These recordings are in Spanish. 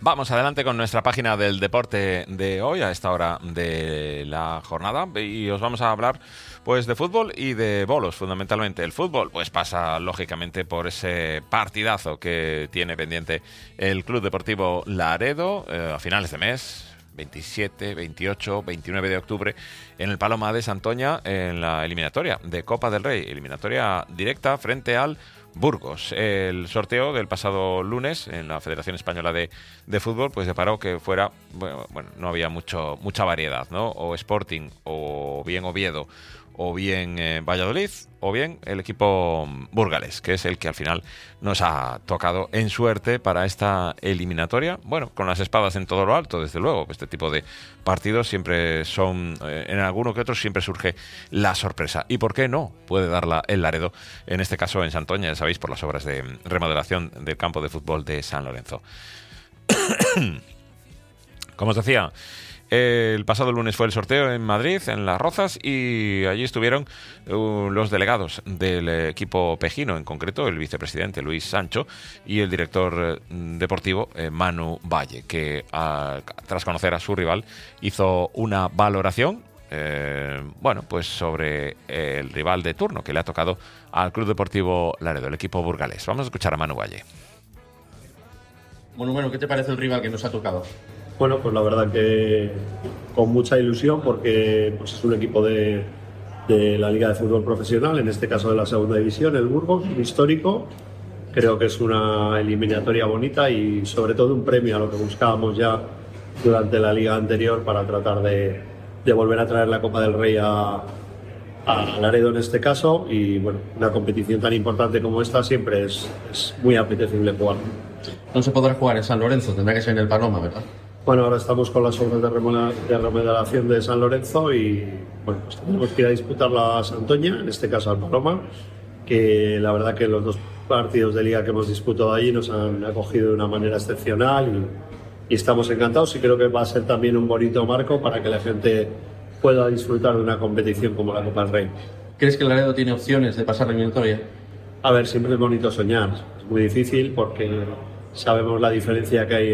Vamos adelante con nuestra página del deporte de hoy, a esta hora de la jornada, y os vamos a hablar pues de fútbol y de bolos, fundamentalmente. El fútbol pues pasa lógicamente por ese partidazo que tiene pendiente el Club Deportivo Laredo a finales de mes, 27, 28, 29 de octubre, en el Paloma de Santoña, en la eliminatoria de Copa del Rey, eliminatoria directa frente al Burgos. El sorteo del pasado lunes en la Federación Española de Fútbol pues deparó que fuera, bueno, no había mucha variedad, ¿no? O Sporting, o bien Oviedo, o bien Valladolid, o bien el equipo burgalés, que es el que al final nos ha tocado en suerte para esta eliminatoria. Bueno, con las espadas en todo lo alto, desde luego. Este tipo de partidos siempre son, en alguno que otro siempre surge la sorpresa. ¿Y por qué no puede darla el Laredo? En este caso en Santoña, ya sabéis, por las obras de remodelación del campo de fútbol de San Lorenzo. Como os decía, el pasado lunes fue el sorteo en Madrid, en Las Rozas, y allí estuvieron los delegados del equipo pejino, en concreto el vicepresidente Luis Sancho y el director deportivo Manu Valle, que tras conocer a su rival hizo una valoración pues sobre el rival de turno que le ha tocado al Club Deportivo Laredo, el equipo burgalés. Vamos a escuchar a Manu Valle. Bueno, ¿qué te parece el rival que nos ha tocado? Bueno, pues la verdad que con mucha ilusión, porque pues es un equipo de la Liga de Fútbol Profesional, en este caso de la Segunda División, el Burgos, un histórico. Creo que es una eliminatoria bonita y sobre todo un premio a lo que buscábamos ya durante la liga anterior para tratar de volver a traer la Copa del Rey a Laredo en este caso. Y bueno, una competición tan importante como esta siempre es muy apetecible jugar. No se podrá jugar en San Lorenzo, tendrá que ser en el Paloma, ¿verdad? Bueno, ahora estamos con las obras de remodelación de San Lorenzo y bueno, pues tenemos que ir a disputarla a Santoña, en este caso al Paloma, que la verdad que los dos partidos de liga que hemos disputado allí nos han acogido de una manera excepcional y estamos encantados, y creo que va a ser también un bonito marco para que la gente pueda disfrutar de una competición como la Copa del Rey. ¿Crees que el Laredo tiene opciones de pasar la eliminatoria? A ver, siempre es bonito soñar, es muy difícil porque sabemos la diferencia que hay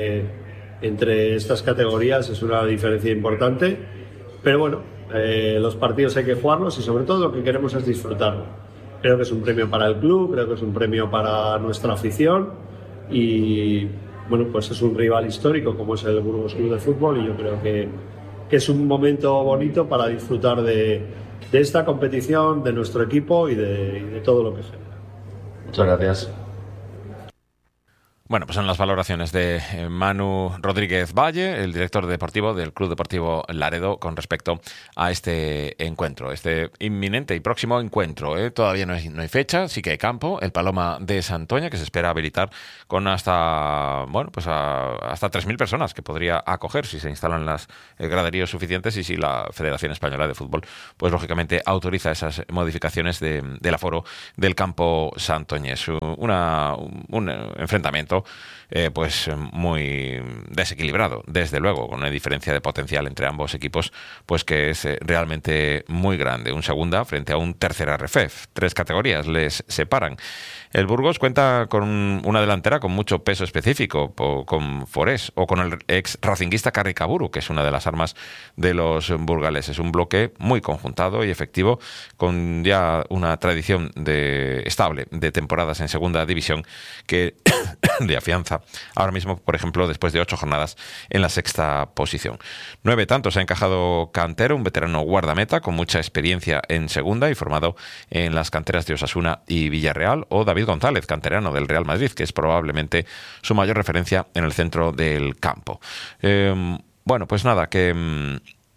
entre estas categorías, es una diferencia importante, pero bueno, los partidos hay que jugarlos y sobre todo lo que queremos es disfrutarlo. Creo que es un premio para el club, creo que es un premio para nuestra afición y bueno, pues es un rival histórico como es el Burgos Club de Fútbol, y yo creo que es un momento bonito para disfrutar de esta competición, de nuestro equipo y de todo lo que genera. Muchas gracias. Bueno, pues son las valoraciones de Manu Rodríguez Valle, el director deportivo del Club Deportivo Laredo, con respecto a este encuentro, este inminente y próximo encuentro. Todavía no hay fecha, sí que hay campo, el Paloma de Santoña, que se espera habilitar con hasta 3.000 personas, que podría acoger si se instalan las graderías suficientes y si la Federación Española de Fútbol, pues lógicamente autoriza esas modificaciones del aforo del campo santoñés. Un enfrentamiento pues muy desequilibrado, desde luego, con una diferencia de potencial entre ambos equipos pues que es realmente muy grande. Un segunda frente a un tercera RFEF. 3 categorías les separan. El Burgos cuenta con una delantera con mucho peso específico, con Forés o con el ex racinguista Carricaburu, que es una de las armas de los burgaleses. Un bloque muy conjuntado y efectivo, con ya una tradición estable de temporadas en segunda división que de afianza ahora mismo, por ejemplo, después de 8 jornadas en la 6ª posición. 9 tantos ha encajado Cantero, un veterano guardameta con mucha experiencia en segunda y formado en las canteras de Osasuna y Villarreal, o David González, canterano del Real Madrid, que es probablemente su mayor referencia en el centro del campo. Bueno, pues nada, que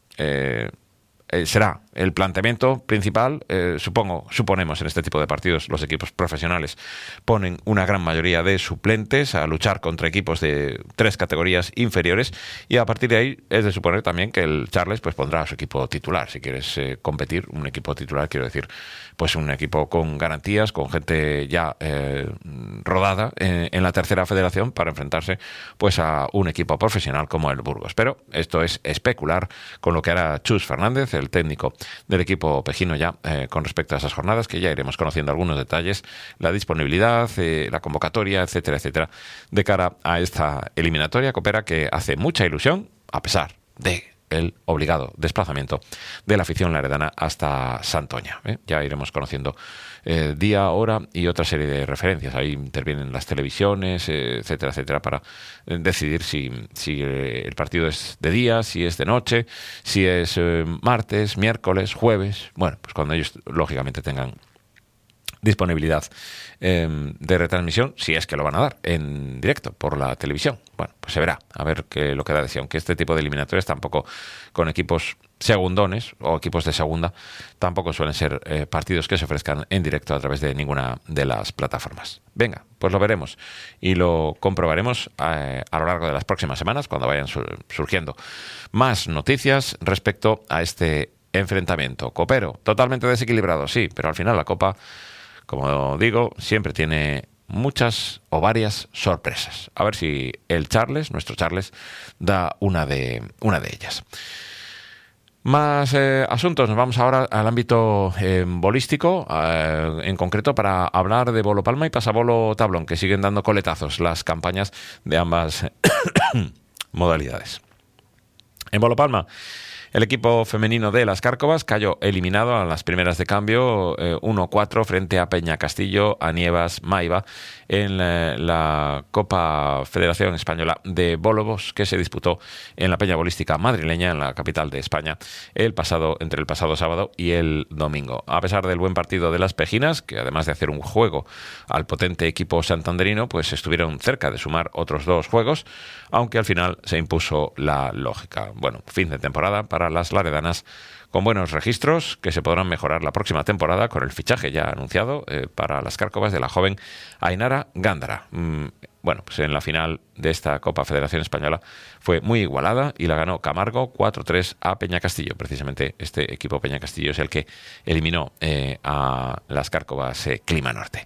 será el planteamiento principal. Suponemos en este tipo de partidos los equipos profesionales ponen una gran mayoría de suplentes a luchar contra equipos de 3 categorías inferiores, y a partir de ahí es de suponer también que el Charles pues pondrá a su equipo titular. Si quieres competir, un equipo titular, quiero decir, pues un equipo con garantías, con gente ya rodada en la tercera federación, para enfrentarse pues a un equipo profesional como el Burgos. Pero esto es especular con lo que hará Chus Fernández, el técnico del equipo pejino ya con respecto a esas jornadas, que ya iremos conociendo algunos detalles, la disponibilidad, la convocatoria, etcétera, etcétera, de cara a esta eliminatoria Copera, que hace mucha ilusión, a pesar de el obligado desplazamiento de la afición laredana hasta Santoña. Ya iremos conociendo día, hora y otra serie de referencias. Ahí intervienen las televisiones, etcétera, etcétera, para decidir si el partido es de día, si es de noche, si es martes, miércoles, jueves. Bueno, pues cuando ellos lógicamente tengan disponibilidad de retransmisión, si es que lo van a dar en directo por la televisión. Bueno, pues se verá, a ver qué lo que da de sí, aunque este tipo de eliminatorias tampoco, con equipos segundones o equipos de segunda, tampoco suelen ser partidos que se ofrezcan en directo a través de ninguna de las plataformas. Venga, pues lo veremos y lo comprobaremos a lo largo de las próximas semanas, cuando vayan surgiendo más noticias respecto a este enfrentamiento copero. Totalmente desequilibrado, sí, pero al final la Copa, como digo, siempre tiene muchas o varias sorpresas. A ver si el Charles, nuestro Charles, da una de ellas. Más asuntos. Nos vamos ahora al ámbito bolístico, en concreto para hablar de Bolo Palma y Pasabolo Tablón, que siguen dando coletazos las campañas de ambas modalidades. En Bolo Palma, el equipo femenino de las Cárcovas cayó eliminado a las primeras de cambio 1-4 frente a Peña Castillo, a Nievas, Maiva, en la Copa Federación Española de Bolobos, que se disputó en la Peña Bolística madrileña, en la capital de España, entre el pasado sábado y el domingo. A pesar del buen partido de las pejinas, que además de hacer un juego al potente equipo santanderino, pues estuvieron cerca de sumar otros 2 juegos, aunque al final se impuso la lógica. Bueno, fin de temporada para las laredanas, con buenos registros que se podrán mejorar la próxima temporada con el fichaje ya anunciado para las Cárcovas de la joven Ainara Gándara. Bueno, pues en la final de esta Copa Federación Española fue muy igualada y la ganó Camargo 4-3 a Peña Castillo. Precisamente este equipo Peña Castillo es el que eliminó a las Cárcovas Clima Norte.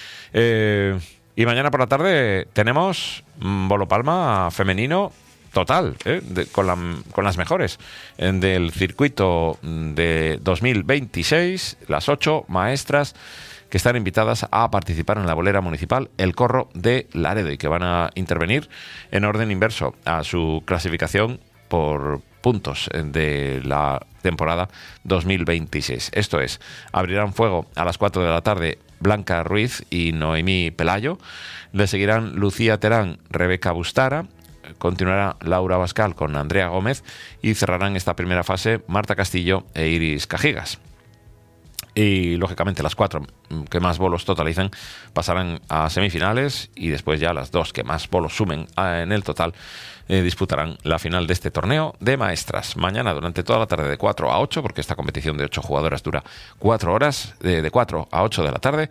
Y mañana por la tarde tenemos Bolo Palma femenino total, con las mejores del circuito de 2026, las 8 maestras que están invitadas a participar en la bolera municipal El Corro de Laredo y que van a intervenir en orden inverso a su clasificación por puntos de la temporada 2026. Esto es, abrirán fuego a las 4 de la tarde Blanca Ruiz y Noemí Pelayo, le seguirán Lucía Terán, Rebeca Bustara, continuará Laura Bascal con Andrea Gómez y cerrarán esta primera fase Marta Castillo e Iris Cajigas. Y lógicamente las 4 que más bolos totalicen pasarán a semifinales y después ya las 2 que más bolos sumen en el total disputarán la final de este torneo de maestras. Mañana durante toda la tarde de 4 a 8, porque esta competición de 8 jugadoras dura 4 horas, de 4 a 8 de la tarde.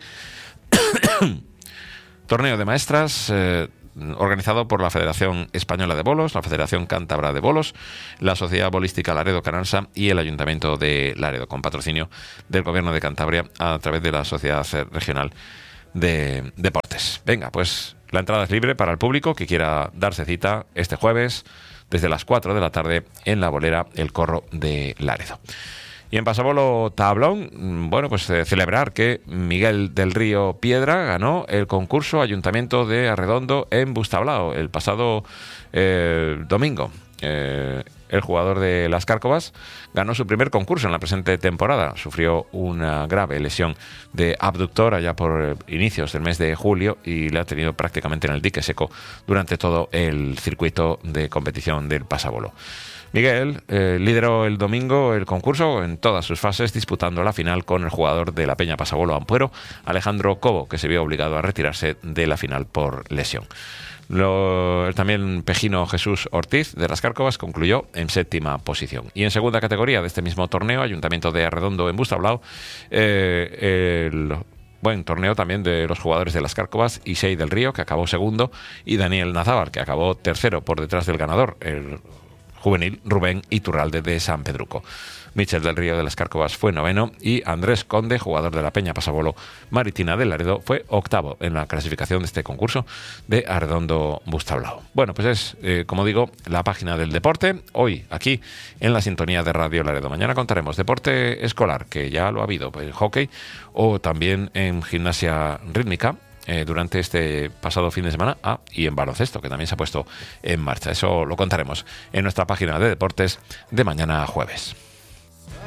Torneo de maestras organizado por la Federación Española de Bolos, la Federación Cántabra de Bolos, la Sociedad Bolística Laredo Canansa y el Ayuntamiento de Laredo, con patrocinio del Gobierno de Cantabria a través de la Sociedad Regional de Deportes. Venga, pues la entrada es libre para el público que quiera darse cita este jueves desde las 4 de la tarde en la bolera El Corro de Laredo. Y en Pasabolo Tablón, bueno, pues celebrar que Miguel del Río Piedra ganó el concurso Ayuntamiento de Arredondo en Bustablao el pasado domingo. El jugador de las Cárcovas ganó su primer concurso en la presente temporada. Sufrió una grave lesión de abductor allá por inicios del mes de julio y le ha tenido prácticamente en el dique seco durante todo el circuito de competición del Pasabolo. Miguel lideró el domingo el concurso en todas sus fases, disputando la final con el jugador de la Peña Pasabolo Ampuero, Alejandro Cobo, que se vio obligado a retirarse de la final por lesión. También Pejino Jesús Ortiz de las Cárcovas concluyó en 7ª posición. Y en segunda categoría de este mismo torneo, Ayuntamiento de Arredondo en Bustablao, el buen torneo también de los jugadores de las Cárcovas, Isei del Río, que acabó segundo, y Daniel Nazábal, que acabó tercero por detrás del ganador, el juvenil Rubén Iturralde de San Pedruco. Michel del Río de las Cárcovas fue noveno y Andrés Conde, jugador de la Peña Pasabolo Maritina de Laredo, fue octavo en la clasificación de este concurso de Arredondo Bustablao. Bueno, pues es, como digo, la página del deporte, hoy aquí en la sintonía de Radio Laredo. Mañana contaremos deporte escolar, que ya lo ha habido, pues, hockey, o también en gimnasia rítmica, durante este pasado fin de semana, y en baloncesto, que también se ha puesto en marcha. Eso lo contaremos en nuestra página de deportes de mañana jueves.